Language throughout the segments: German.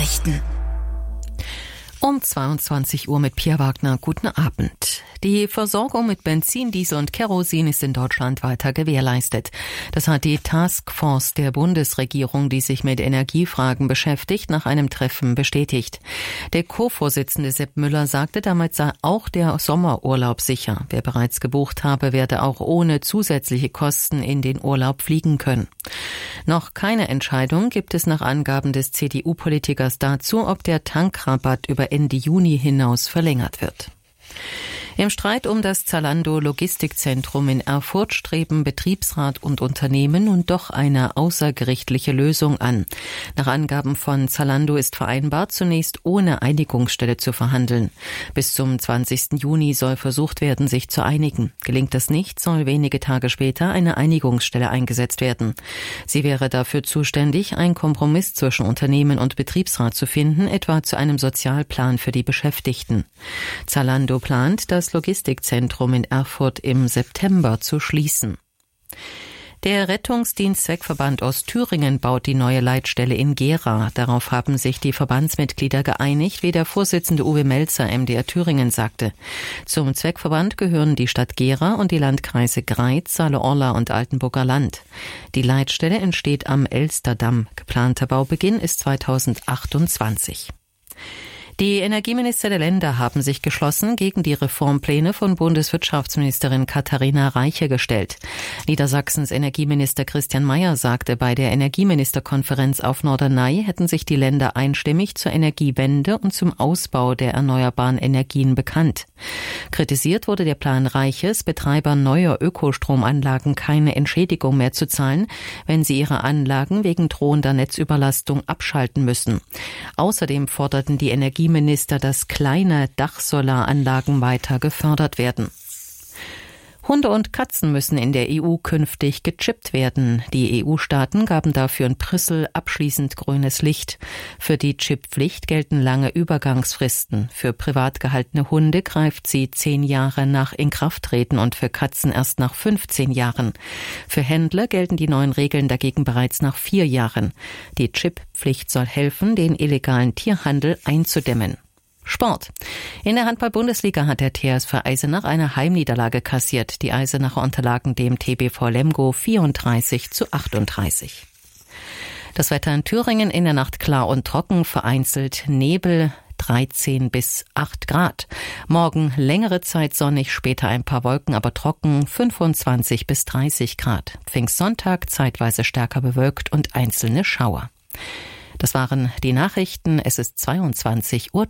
Nachrichten. Um 22 Uhr mit Pia Wagner. Guten Abend. Die Versorgung mit Benzin, Diesel und Kerosin ist in Deutschland weiter gewährleistet. Das hat die Taskforce der Bundesregierung, die sich mit Energiefragen beschäftigt, nach einem Treffen bestätigt. Der Co-Vorsitzende Sepp Müller sagte, damit sei auch der Sommerurlaub sicher. Wer bereits gebucht habe, werde auch ohne zusätzliche Kosten in den Urlaub fliegen können. Noch keine Entscheidung gibt es nach Angaben des CDU-Politikers dazu, ob der Tankrabatt über Ende Juni hinaus verlängert wird. Im Streit um das Zalando-Logistikzentrum in Erfurt streben Betriebsrat und Unternehmen nun doch eine außergerichtliche Lösung an. Nach Angaben von Zalando ist vereinbart, zunächst ohne Einigungsstelle zu verhandeln. Bis zum 20. Juni soll versucht werden, sich zu einigen. Gelingt das nicht, soll wenige Tage später eine Einigungsstelle eingesetzt werden. Sie wäre dafür zuständig, einen Kompromiss zwischen Unternehmen und Betriebsrat zu finden, etwa zu einem Sozialplan für die Beschäftigten. Zalando plant, das Logistikzentrum in Erfurt im September zu schließen. Der Rettungsdienstzweckverband Ostthüringen baut die neue Leitstelle in Gera. Darauf haben sich die Verbandsmitglieder geeinigt, wie der Vorsitzende Uwe Melzer MDR Thüringen sagte. Zum Zweckverband gehören die Stadt Gera und die Landkreise Greiz, Saale-Orla und Altenburger Land. Die Leitstelle entsteht am Elsterdamm. Geplanter Baubeginn ist 2028. Die Energieminister der Länder haben sich geschlossen gegen die Reformpläne von Bundeswirtschaftsministerin Katharina Reiche gestellt. Niedersachsens Energieminister Christian Mayer sagte, bei der Energieministerkonferenz auf Norderney hätten sich die Länder einstimmig zur Energiewende und zum Ausbau der erneuerbaren Energien bekannt. Kritisiert wurde der Plan Reiches, Betreibern neuer Ökostromanlagen keine Entschädigung mehr zu zahlen, wenn sie ihre Anlagen wegen drohender Netzüberlastung abschalten müssen. Außerdem forderten die Energieminister, dass kleine Dachsolaranlagen weiter gefördert werden. Hunde und Katzen müssen in der EU künftig gechippt werden. Die EU-Staaten gaben dafür in Brüssel abschließend grünes Licht. Für die Chipppflicht gelten lange Übergangsfristen. Für privat gehaltene Hunde greift sie 10 Jahre nach Inkrafttreten und für Katzen erst nach 15 Jahren. Für Händler gelten die neuen Regeln dagegen bereits nach 4 Jahren. Die Chipppflicht soll helfen, den illegalen Tierhandel einzudämmen. Sport. In der Handball-Bundesliga hat der TSV Eisenach eine Heimniederlage kassiert. Die Eisenacher unterlagen dem TBV Lemgo 34:38. Das Wetter in Thüringen: in der Nacht klar und trocken, vereinzelt Nebel, 13 bis 8 Grad. Morgen längere Zeit sonnig, später ein paar Wolken, aber trocken, 25 bis 30 Grad. Pfingstsonntag zeitweise stärker bewölkt und einzelne Schauer. Das waren die Nachrichten. Es ist 22:03 Uhr.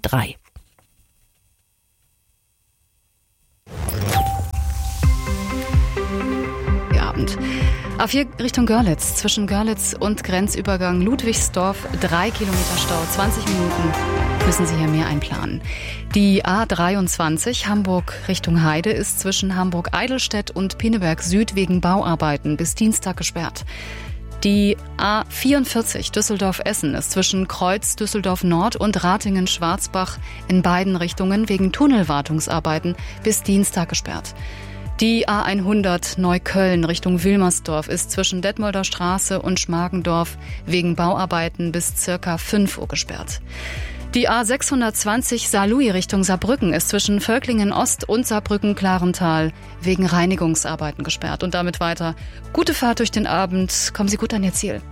Abend. A4 Richtung Görlitz. Zwischen Görlitz und Grenzübergang Ludwigsdorf 3 Kilometer Stau, 20 Minuten müssen Sie hier mehr einplanen. Die A23 Hamburg Richtung Heide ist zwischen Hamburg-Eidelstedt und Pinneberg Süd wegen Bauarbeiten bis Dienstag gesperrt. Die A44 Düsseldorf-Essen ist zwischen Kreuz Düsseldorf-Nord und Ratingen-Schwarzbach in beiden Richtungen wegen Tunnelwartungsarbeiten bis Dienstag gesperrt. Die A100 Neukölln Richtung Wilmersdorf ist zwischen Detmolder Straße und Schmargendorf wegen Bauarbeiten bis circa 5 Uhr gesperrt. Die A620 Saarlouis Richtung Saarbrücken ist zwischen Völklingen Ost und Saarbrücken-Klarental wegen Reinigungsarbeiten gesperrt. Und damit weiter. Gute Fahrt durch den Abend. Kommen Sie gut an Ihr Ziel.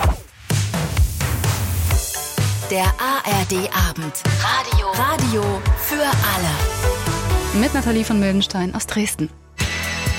Der ARD Abend. Radio für alle. Mit Nathalie von Mildenstein aus Dresden.